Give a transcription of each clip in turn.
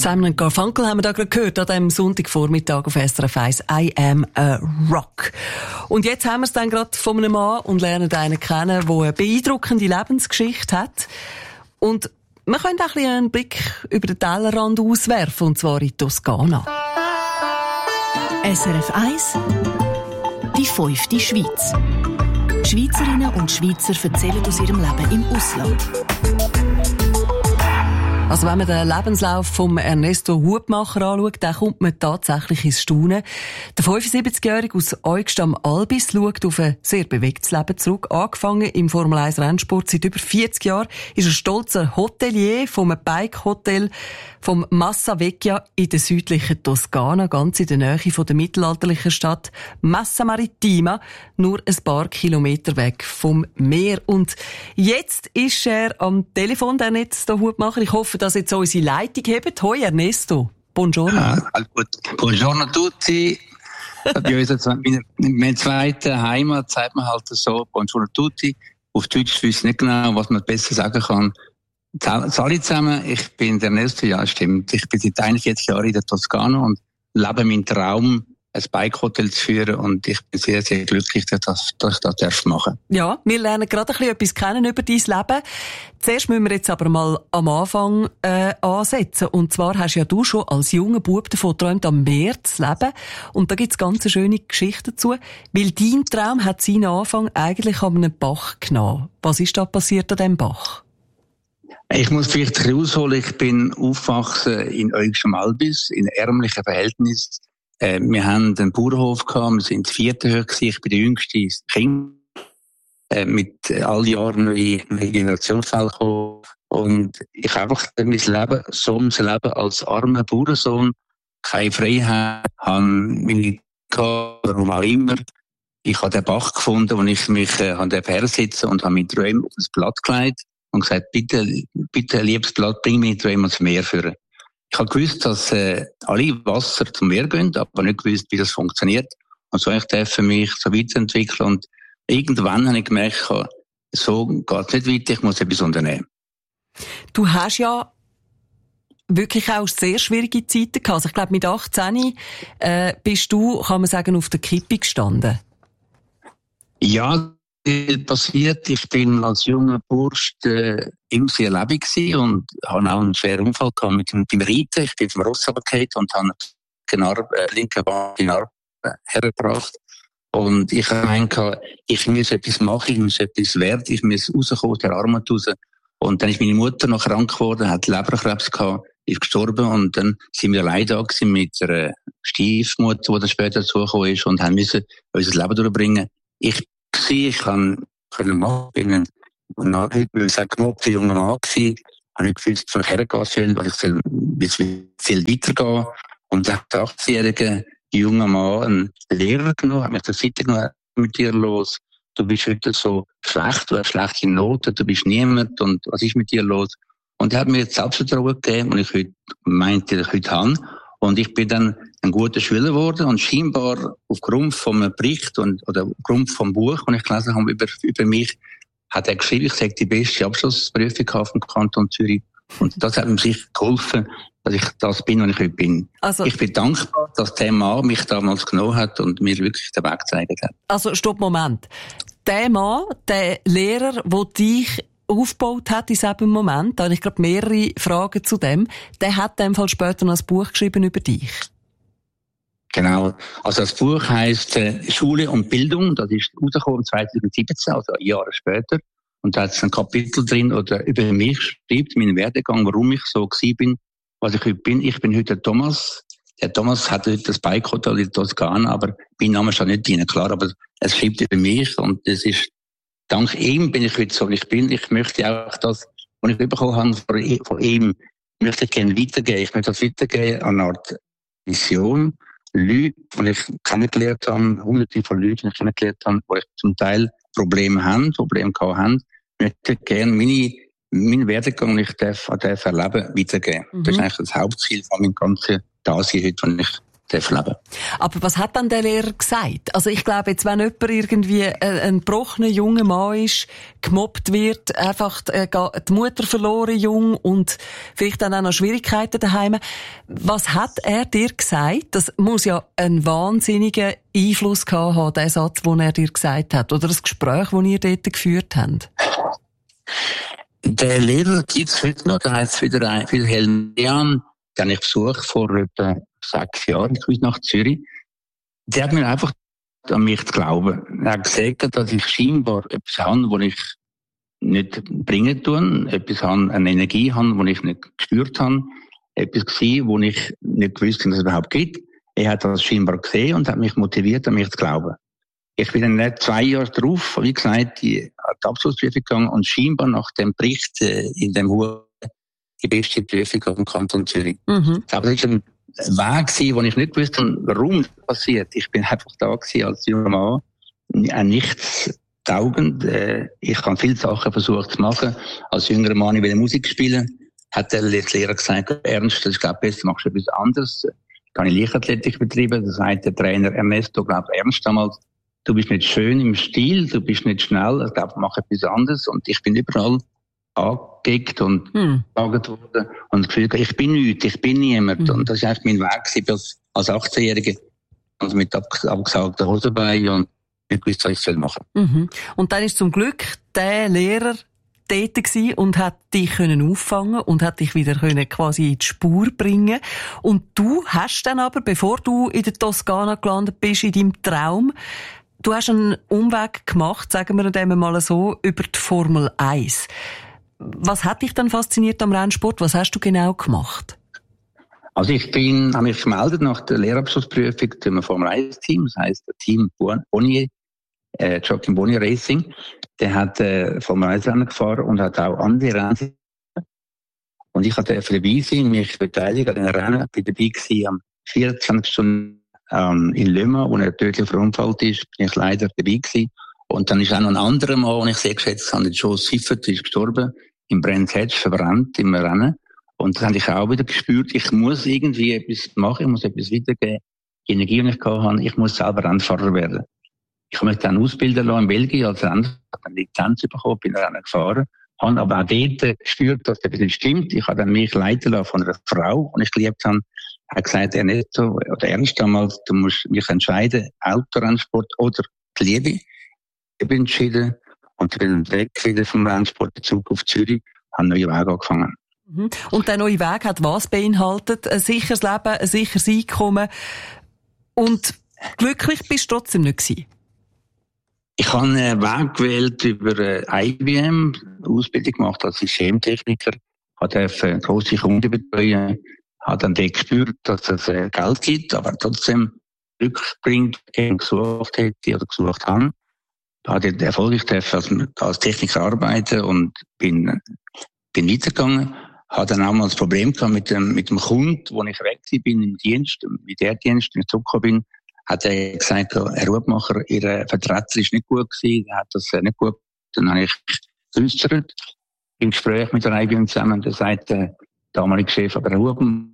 Simon & Garfunkel haben wir da gerade gehört, an diesem Sonntagvormittag auf SRF 1, I Am a Rock. Und jetzt haben wir es dann gerade von einem Mann und lernen einen kennen, der eine beeindruckende Lebensgeschichte hat. Und wir können auch ein bisschen einen Blick über den Tellerrand auswerfen, und zwar in die Toskana. SRF 1, die 5. Schweiz. Schweizerinnen und Schweizer erzählen aus ihrem Leben im Ausland. Also wenn man den Lebenslauf vom Ernesto Hubmacher anschaut, dann kommt man tatsächlich ins Staunen. Der 75-Jährige aus Eugst am Albis schaut auf ein sehr bewegtes Leben zurück. Angefangen im Formel 1 Rennsport seit über 40 Jahren ist er stolzer Hotelier vom Bike-Hotel vom Massa Vecchia in der südlichen Toskana, ganz in der Nähe von der mittelalterlichen Stadt Massa Marittima, nur ein paar Kilometer weg vom Meer. Und jetzt ist er am Telefon, der Ernesto Hubmacher. Ich hoffe, dass jetzt unsere Leitung hebt. Hoi Ernesto, buongiorno. Buongiorno a tutti. Bei uns in meiner zweiten Heimat sagt man halt so, buongiorno a tutti. Auf Deutsch weiß ich nicht genau, was man besser sagen kann. Alle zusammen, ich bin der Ernesto, ja stimmt. Ich bin seit 41 Jahren in der Toskana und lebe meinen Traum, ein Bike-Hotel zu führen, und ich bin sehr, sehr glücklich, dass ich das machen darf. Ja, wir lernen gerade ein bisschen etwas kennen über dein Leben. Zuerst müssen wir jetzt aber mal am Anfang ansetzen. Und zwar hast ja du schon als junger Bub davon geträumt, am Meer zu leben. Und da gibt's ganz eine schöne Geschichte dazu. Weil dein Traum hat seinen Anfang eigentlich an einem Bach genommen. Was ist da passiert an diesem Bach? Ich muss vielleicht ein bisschen ausholen. Ich bin aufgewachsen in Eugst am Albis, in ärmlichen Verhältnissen. Wir haben einen Bauernhof gehabt, wir sind 4. Höhe gewesen. Ich bin der jüngste Kind. Mit all Jahren neue Generationsfälle gekommen. Und ich habe einfach mein Leben so leben als armer Bauernsohn. Keine Freiheit, habe meine warum auch immer. Ich habe den Bach gefunden, wo ich mich hersitzen und habe meine Träume auf das Blatt gelegt und gesagt, bitte, liebes Blatt, bring meine Träume ans Meer führen. Ich habe gewusst, dass alle Wasser zum Meer gehen, aber nicht gewusst, wie das funktioniert. Und so ich darf mich so weiterentwickeln. Und irgendwann habe ich gemerkt, so geht es nicht weiter, ich muss etwas unternehmen. Du hast ja wirklich auch sehr schwierige Zeiten gehabt. Also ich glaube, mit 18 bist du, kann man sagen, auf der Kippe gestanden. Ja, passiert. Ich bin als junger Bursch immer sehr lebendig gewesen und habe auch einen schweren Unfall gehabt mit dem Reiten. Ich bin vom Ross runtergefallen und habe den linken Bein hergebracht. Und ich habe gemeint, ich muss etwas machen, ich muss etwas werden, ich muss rauskommen, der Armut raus. Und dann ist meine Mutter noch krank geworden, hat Leberkrebs gehabt, ist gestorben, und dann sind wir allein da gewesen mit einer Stiefmutter, die dann später dazugekommen ist, und haben müssen unser Leben durchbringen. Ich kann machen, bin ein gemobter junger Mann gewesen, habe ich gewusst, von hergehen soll, weil ich viel weitergehen. Und der 18-jährige junger Mann, ein Lehrer genommen, hat mich zur Seite genommen, mit dir los. Du bist heute so schlecht, du hast schlechte Noten, du bist niemand, und was ist mit dir los? Und er hat mir jetzt Selbstvertrauen gegeben, und ich heute habe. Und ich bin dann ein guter Schüler geworden, und scheinbar aufgrund vom Bericht oder aufgrund vom Buch, das ich gelesen habe über mich, hat er geschrieben, ich sage die beste Abschlussprüfung vom Kanton Zürich. Und das hat mir sicher geholfen, dass ich das bin, was ich heute bin. Also, ich bin dankbar, dass der Mann mich damals genommen hat und mir wirklich den Weg gezeigt hat. Also, stopp, Moment. Der Mann, der Lehrer, der dich aufgebaut hat in diesem Moment, da habe ich gerade mehrere Fragen zu dem, der hat in dem Fall später noch ein Buch geschrieben über dich. Genau. Also das Buch heisst Schule und Bildung. Das ist rausgekommen 2017, also Jahre später. Und da hat es ein Kapitel drin, oder über mich schreibt, meinen Werdegang, warum ich so gewesen bin, was ich heute bin. Ich bin heute der Thomas. Der Thomas hat heute das Bike-Hotel in der Toskana, aber mein Name steht nicht drin, klar, aber es schreibt über mich, und es ist, dank ihm bin ich heute so, wie ich bin. Ich möchte auch das, was ich bekommen habe von ihm, möchte ich gerne weitergeben. Ich möchte das weitergeben an eine Art Vision. Leute, die ich kennengelernt habe, hunderte von Leuten, die ich kennengelernt habe, die zum Teil Probleme gehabt haben, möchte gerne meinen Werdegang, den ich darf erleben, weitergeben. Das ist eigentlich das Hauptziel von meinem ganzen Dasein heute, was ich leben. Aber was hat dann der Lehrer gesagt? Also ich glaube jetzt, wenn jemand irgendwie ein gebrochener junger Mann ist, gemobbt wird, einfach die Mutter verloren jung und vielleicht dann auch noch Schwierigkeiten daheim. Was hat er dir gesagt? Das muss ja einen wahnsinnigen Einfluss gehabt haben, der Satz, den er dir gesagt hat. Oder das Gespräch, das ihr dort geführt habt. Der Lehrer gibt's heute noch, der heisst Wilhelm Dean. Den habe ich besucht vor etwa 6 Jahren, ich bin nach Zürich. Der hat mir einfach an mich zu glauben. Er hat gesagt, dass ich scheinbar etwas habe, was ich nicht bringen tue, etwas habe, eine Energie habe, die ich nicht gespürt habe, etwas gesehen, wo ich nicht gewusst habe, dass es überhaupt gibt. Er hat das scheinbar gesehen und hat mich motiviert, an mich zu glauben. Ich bin dann nicht 2 Jahre drauf, wie gesagt, die Abschlussprüfung gegangen und scheinbar nach dem Bericht in dem die beste Prüfung auf dem Kanton Zürich. Aber das ist ein Weg, wo ich nicht gewusst habe, warum das passiert. Ich bin einfach da gewesen als junger Mann, nichts taugend. Ich habe viele Sachen versucht zu machen. Als jüngerer Mann, ich will Musik spielen. Hat der Lehrer gesagt, Ernst, das ist, glaube ich, besser, machst du etwas anderes. Da habe ich Leichtathletik betrieben. Das sagt der Trainer Ernesto, glaube ich, Ernst damals, du bist nicht schön im Stil, du bist nicht schnell, ich glaube, mach etwas anderes. Und ich bin überall angeguckt und gefragt worden und das Gefühl, ich bin nichts, ich bin niemand. Und das war einfach mein Weg als 18-Jähriger. Also mit abgesagten Hosenbeinen und nicht gewusst, was ich machen soll. Und dann ist zum Glück der Lehrer dort gewesen und hat dich können auffangen und hat dich wieder können quasi in die Spur bringen. Und du hast dann aber, bevor du in der Toskana gelandet bist, in deinem Traum, du hast einen Umweg gemacht, sagen wir dem mal so, über die Formel 1. Was hat dich dann fasziniert am Rennsport? Was hast du genau gemacht? Also ich habe mich gemeldet nach der Lehrabschlussprüfung zu einem Formel 1-Team, das heisst Team Bonnier, Joachim Bonnier Racing. Der hat Formel 1-Rennen gefahren und hat auch andere Rennen. Und ich durfte dabei sein, mich beteiligen an den Rennen. Ich war dabei gewesen, am 24. Stunden in Le Mans, wo er tödlich verunfallt ist, bin ich leider dabei gewesen. Und dann ist auch noch ein anderer Mann, den ich sehr geschätzt habe, Joe Siffert, ist gestorben, im Brands Hatch, verbrannt im Rennen. Und das habe ich auch wieder gespürt, ich muss irgendwie etwas machen, ich muss etwas weitergeben. Die Energie, die ich hatte, ich muss selber Rennfahrer werden. Ich habe mich dann ausbilden lassen in Belgien als Rennfahrer, habe eine Lizenz bekommen, bin Rennen gefahren, habe aber auch dort gespürt, dass etwas nicht stimmt. Ich habe dann mich leiten lassen von einer Frau, die ich geliebt habe. Er hat gesagt, Ernesto, oder Ernst damals, du musst mich entscheiden, Autorennsport oder die Liebe. Ich bin entschieden und ich bin weg wieder vom Rennsport in Zug auf Zürich, habe einen neuen Weg angefangen. Und der neue Weg hat was beinhaltet? Ein sicheres Leben, ein sicheres Einkommen. Und glücklich bist du trotzdem nicht gewesen? Ich habe einen Weg gewählt über IBM, Ausbildung gemacht als Systemtechniker, habe grosse Kunden betreuen, habe dann dort gespürt, dass es Geld gibt, aber trotzdem Glück bringt, gesucht hätte oder gesucht habe. Habe dort erfolgreich als Techniker arbeiten und bin weitergegangen. Habe dann auch mal das Problem gehabt mit dem Kunden, wo ich weg bin im Dienst, im Militärdienst, wenn ich zurückgekommen bin, hat er gesagt, Herr Hubmacher, Ihr Vertreter ist nicht gut gewesen, er hat das nicht gut. Dann habe ich geäussert, im Gespräch mit der IBM zusammen, da sagt der damalige Chef, aber Herr Hubmacher.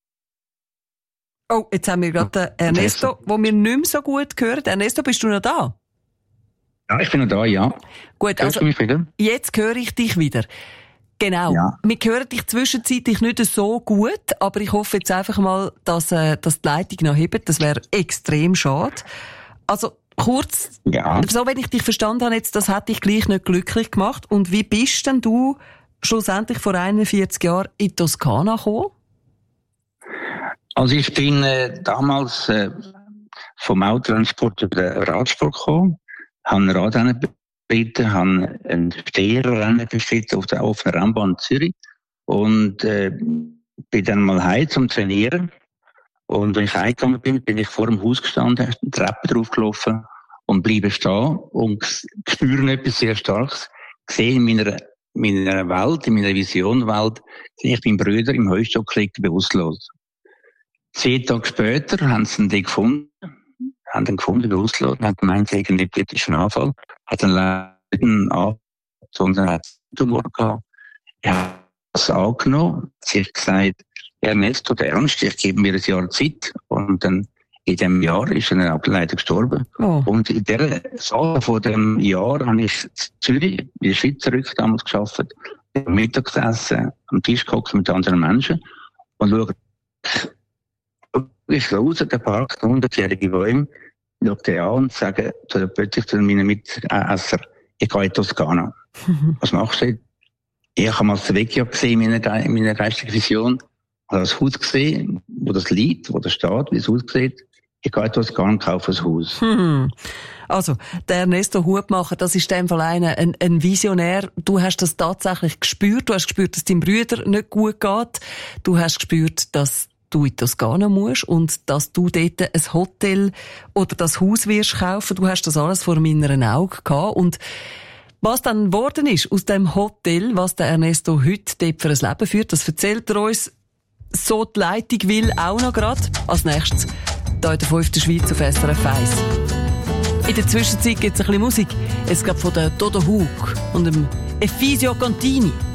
Oh, jetzt haben wir gerade Ernesto, wo wir nicht mehr so gut hören. Ernesto, bist du noch da? Ja, ich bin noch da, ja. Gut, also, mich wieder? Jetzt höre ich dich wieder. Genau. Ja. Wir hören dich zwischenzeitlich nicht so gut, aber ich hoffe jetzt einfach mal, dass die Leitung noch hebt. Das wäre extrem schade. Also, kurz, so wenn ich dich verstanden habe, jetzt, das hat dich gleich nicht glücklich gemacht. Und wie bist denn du schlussendlich vor 41 Jahren in Toskana gekommen? Also ich bin damals vom Autotransport über den Radsport gekommen, habe ein Radrennen bestritten, habe ein Steherrennen bestritten auf der offenen Rennbahn in Zürich und bin dann mal heim zum Trainieren. Und wenn ich heimgegangen bin, bin ich vor dem Haus gestanden, die Treppe draufgelaufen und bleibe stehen und spüre etwas sehr Starkes. Sehe in meiner Welt, in meiner Visionwelt, sehe ich meinen Bruder im Heustock liegen, bewusstlos. 10 Tage später haben sie ihn gefunden, bewusstlos, und haben gemeint, er hat einen epileptischen Anfall, hat einen Leiden sondern hat einen Tumor gehabt. Er hat das angenommen, sich gesagt, Ernesto, der Ernst, ich gebe mir ein Jahr Zeit, und dann in diesem Jahr ist er auch leider gestorben. Oh. Und in dieser Sache von dem Jahr habe ich in Zürich, in der Schweiz zurück damals gearbeitet, Mittag gesessen, am Tisch gehockt mit anderen Menschen und schaue ich raus, der Park, 100-jährige Bäume, schaue den an und sage plötzlich zu meinen Mitessern, ich gehe in Toskana. Was machst du? Ich habe mal das Vecchio gesehen in meiner geistigen Vision, habe das Haus gesehen, wo das liegt, wo das steht, wie es aussieht. Ich gehe in Toskana und kaufe ein Haus. Also, der Ernesto Hutmacher, das ist in dem Fall ein Visionär. Du hast das tatsächlich gespürt. Du hast gespürt, dass deinem Bruder nicht gut geht. Du hast gespürt, dass du in Toskana musst und dass du dort ein Hotel oder das Haus wirst kaufen. Du hast das alles vor meinen Augen gehabt. Und was dann geworden ist aus dem Hotel, was der Ernesto heute dort für ein Leben führt, das erzählt er uns. So die Leitung will auch noch gerade. Als nächstes hier in der 5. Schweiz auf SRF 1. In der Zwischenzeit gibt es ein bisschen Musik. Es gab von der Dodo Hug und dem Efisio Contini.